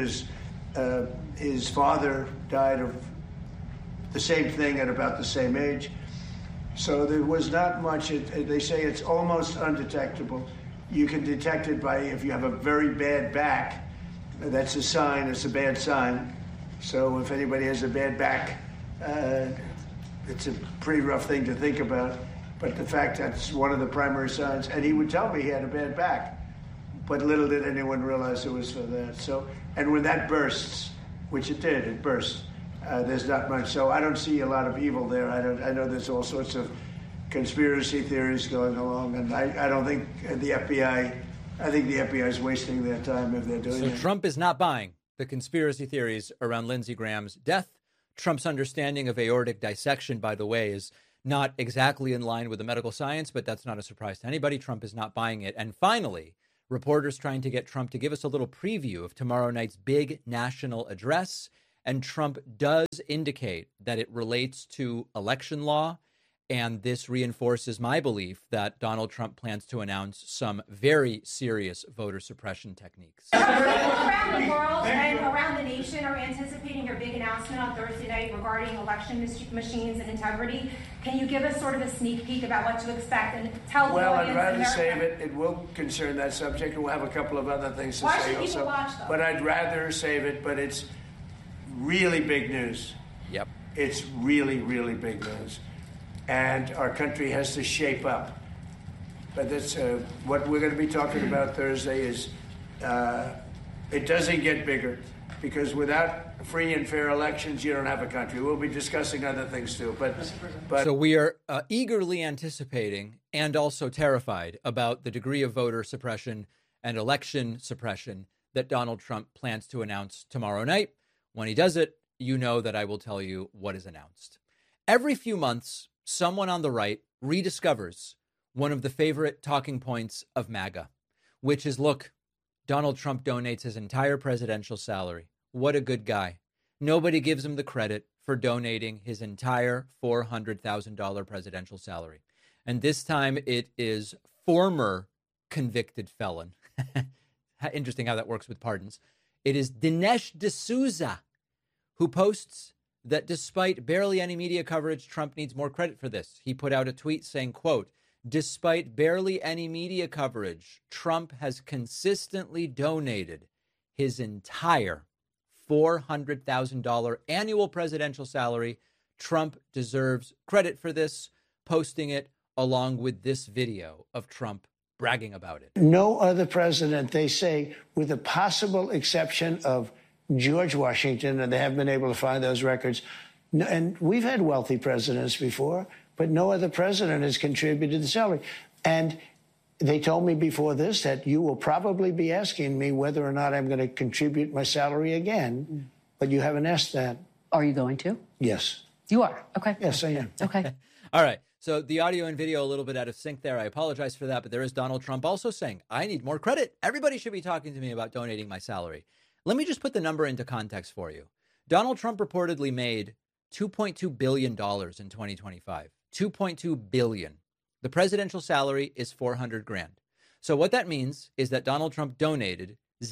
his father died of the same thing at about the same age. So there was not much. They say it's almost undetectable. You can detect it by if you have a very bad back. That's a sign. It's a bad sign. So if anybody has a bad back, it's a pretty rough thing to think about. But the fact that's one of the primary signs, and he would tell me he had a bad back, but little did anyone realize it was for that. So, and when that bursts, which it did, it burst. There's not much. So I don't see a lot of evil there. I know there's all sorts of conspiracy theories going along, and I don't think the FBI. I think the FBI is wasting their time if they're doing it. So Trump is not buying the conspiracy theories around Lindsey Graham's death. Trump's understanding of aortic dissection, by the way, is not exactly in line with the medical science, but that's not a surprise to anybody. Trump is not buying it. And finally, reporters trying to get Trump to give us a little preview of tomorrow night's big national address. And Trump does indicate that it relates to election law. And this reinforces my belief that Donald Trump plans to announce some very serious voter suppression techniques. People around the world and around the nation are anticipating your big announcement on Thursday night regarding election machines and integrity. Can you give us sort of a sneak peek about what to expect and tell the audience? Well, I'd rather save it. It will concern that subject, and we'll have a couple of other things to Why say should people also. watch, though? But I'd rather save it, but it's really big news. Yep. It's really, really big news. And our country has to shape up. But that's what we're going to be talking about Thursday is it doesn't get bigger, because without free and fair elections, you don't have a country. We'll be discussing other things too. But so we are eagerly anticipating and also terrified about the degree of voter suppression and election suppression that Donald Trump plans to announce tomorrow night. When he does it, you know that I will tell you what is announced. Every few months, someone on the right rediscovers one of the favorite talking points of MAGA, which is, look, Donald Trump donates his entire presidential salary. What a good guy. Nobody gives him the credit for donating his entire $400,000 presidential salary. And this time it is former convicted felon. Interesting how that works with pardons. It is Dinesh D'Souza who posts that despite barely any media coverage, Trump needs more credit for this. He put out a tweet saying, quote, despite barely any media coverage, Trump has consistently donated his entire $400,000 annual presidential salary. Trump deserves credit for this, posting it along with this video of Trump bragging about it. No other president, they say, with the possible exception of George Washington, and they haven't been able to find those records. And we've had wealthy presidents before, but no other president has contributed the salary. And they told me before this that you will probably be asking me whether or not I'm going to contribute my salary again, but you haven't asked that. Are you going to? Yes. You are? Okay. Yes, I am. Okay. All right. So the audio and video a little bit out of sync there. I apologize for that, but there is Donald Trump also saying, I need more credit. Everybody should be talking to me about donating my salary. Let me just put the number into context for you. Donald Trump reportedly made $2.2 billion in 2025. $2.2 billion. The presidential salary is $400,000. So what that means is that Donald Trump donated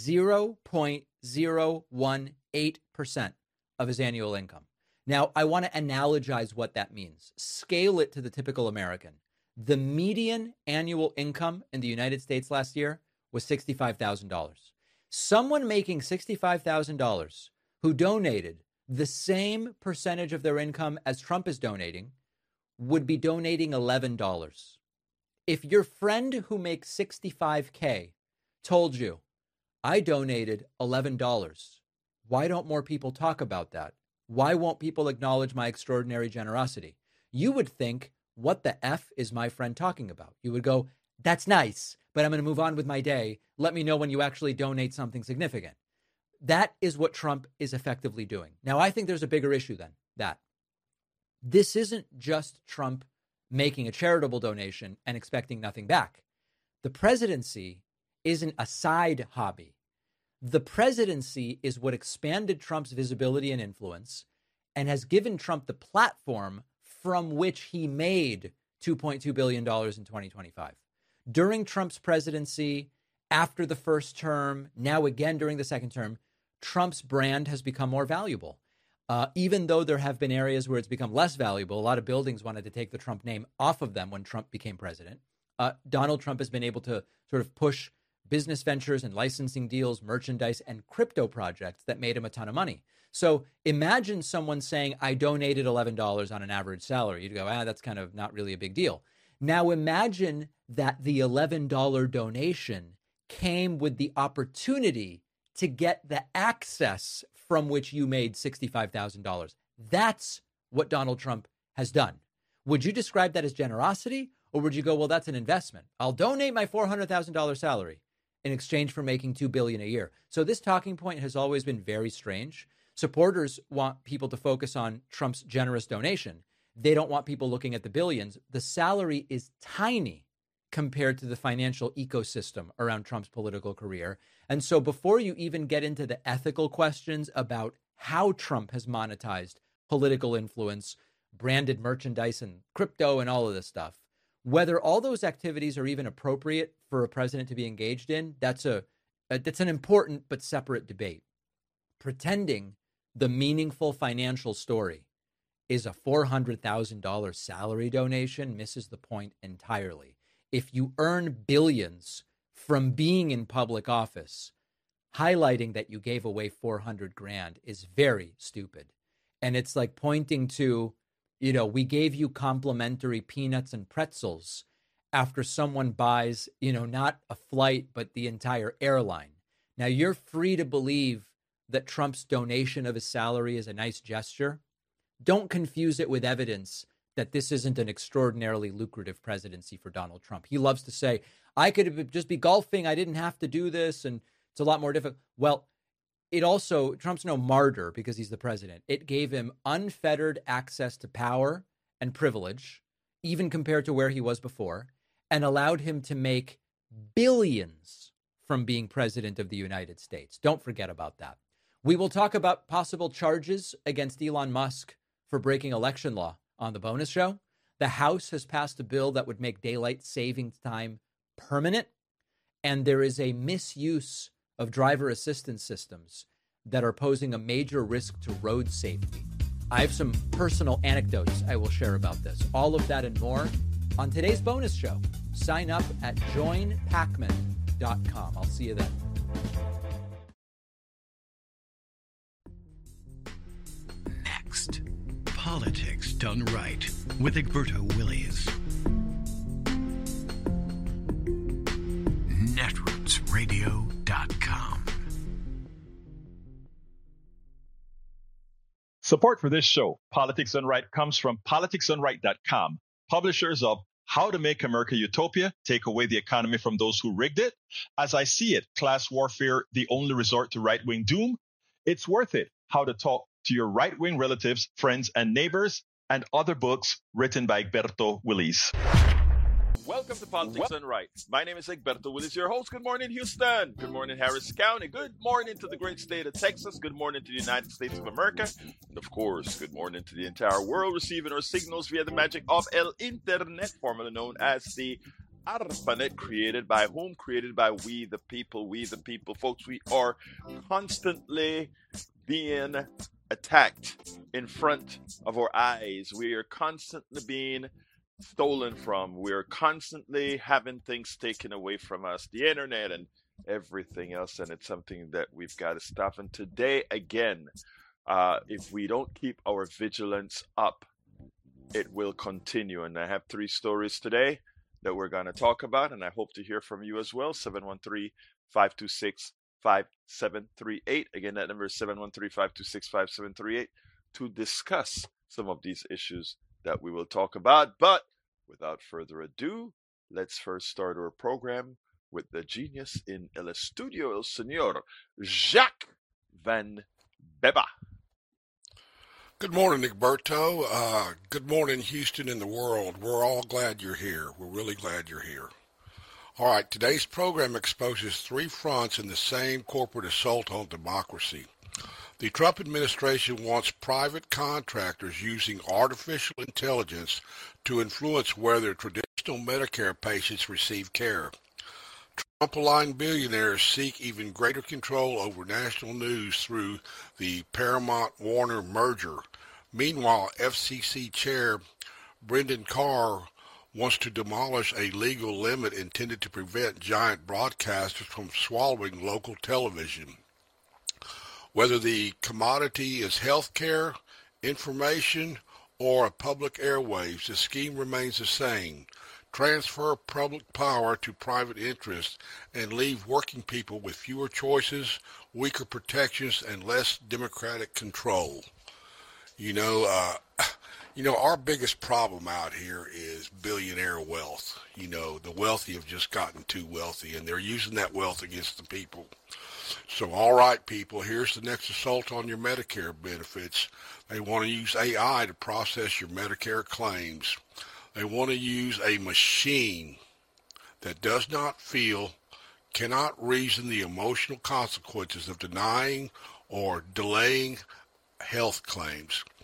0.018% of his annual income. Now, I want to analogize what that means. Scale it to the typical American. The median annual income in the United States last year was $65,000. Someone making $65,000 who donated the same percentage of their income as Trump is donating would be donating $11. If your friend who makes $65K told you, I donated $11, why don't more people talk about that? Why won't people acknowledge my extraordinary generosity? You would think, what the F is my friend talking about? You would go, that's nice, but I'm going to move on with my day. Let me know when you actually donate something significant. That is what Trump is effectively doing. Now, I think there's a bigger issue than that. This isn't just Trump making a charitable donation and expecting nothing back. The presidency isn't a side hobby. The presidency is what expanded Trump's visibility and influence and has given Trump the platform from which he made $2.2 billion in 2025. During Trump's presidency, after the first term, now again during the second term, Trump's brand has become more valuable. Even though there have been areas where it's become less valuable, a lot of buildings wanted to take the Trump name off of them when Trump became president. Donald Trump has been able to sort of push business ventures and licensing deals, merchandise, and crypto projects that made him a ton of money. So imagine someone saying, I donated $11 on an average salary. You'd go, that's kind of not really a big deal. Now imagine that the $11 donation came with the opportunity to get the access from which you made $65,000. That's what Donald Trump has done. Would you describe that as generosity, or would you go, well, that's an investment? I'll donate my $400,000 salary in exchange for making $2 billion a year. So this talking point has always been very strange. Supporters want people to focus on Trump's generous donation. They don't want people looking at the billions. The salary is tiny compared to the financial ecosystem around Trump's political career. And so before you even get into the ethical questions about how Trump has monetized political influence, branded merchandise and crypto and all of this stuff, whether all those activities are even appropriate for a president to be engaged in, that's an important but separate debate. Pretending the meaningful financial story is a $400,000 salary donation misses the point entirely. If you earn billions from being in public office, highlighting that you gave away $400,000 is very stupid. And it's like pointing to, we gave you complimentary peanuts and pretzels after someone buys, not a flight, but the entire airline. Now, you're free to believe that Trump's donation of his salary is a nice gesture. Don't confuse it with evidence that this isn't an extraordinarily lucrative presidency for Donald Trump. He loves to say, I could just be golfing. I didn't have to do this. And it's a lot more difficult. Well, Trump's no martyr because he's the president. It gave him unfettered access to power and privilege, even compared to where he was before, and allowed him to make billions from being president of the United States. Don't forget about that. We will talk about possible charges against Elon Musk for breaking election law on the bonus show. The House has passed a bill that would make daylight savings time permanent, and there is a misuse of driver assistance systems that are posing a major risk to road safety. I have some personal anecdotes I will share about this. All of that and more on today's bonus show. Sign up at joinpacman.com. I'll see you then. Next, Politics Done Right with Egberto Willies. Netrootsradio.com. Support for this show, Politics Done Right, comes from politicsdoneright.com, publishers of How to Make America Utopia, Take Away the Economy from Those Who Rigged It, As I See It, Class Warfare, The Only Resort to Right-Wing Doom, It's Worth It, How to Talk to Your Right-Wing Relatives, Friends, and Neighbors, and other books written by Egberto Willies. Welcome to Politics Done Right. My name is Egberto Willies, your host. Good morning, Houston. Good morning, Harris County. Good morning to the great state of Texas. Good morning to the United States of America. And of course, good morning to the entire world receiving our signals via the magic of El Internet, formerly known as the ARPANET, created by whom? Created by we the people. Folks, we are constantly being attacked in front of our eyes. We are constantly being stolen from. We're constantly having things taken away from us, the internet and everything else, and it's something that we've got to stop. And today, again, if we don't keep our vigilance up, it will continue. And I have 3 stories today that we're going to talk about, and I hope to hear from you as well. 713-526-5738. Again, that number is 713-526-5738 to discuss some of these issues that we will talk about. But without further ado, let's first start our program with the genius in el estudio, el señor Jacques Van Beba. Good morning, Egberto. Good morning, Houston and the world. We're all glad you're here. We're really glad you're here. All right, today's program exposes 3 fronts in the same corporate assault on democracy. The Trump administration wants private contractors using artificial intelligence to influence whether traditional Medicare patients receive care. Trump-aligned billionaires seek even greater control over national news through the Paramount-Warner merger. Meanwhile, FCC Chair Brendan Carr wants to demolish a legal limit intended to prevent giant broadcasters from swallowing local television. Whether the commodity is healthcare, information, or public airwaves, the scheme remains the same. Transfer public power to private interests and leave working people with fewer choices, weaker protections, and less democratic control. Our biggest problem out here is billionaire wealth. The wealthy have just gotten too wealthy, and they're using that wealth against the people. So, all right, people, here's the next assault on your Medicare benefits. They want to use AI to process your Medicare claims. They want to use a machine that does not feel, cannot reason the emotional consequences of denying or delaying health claims.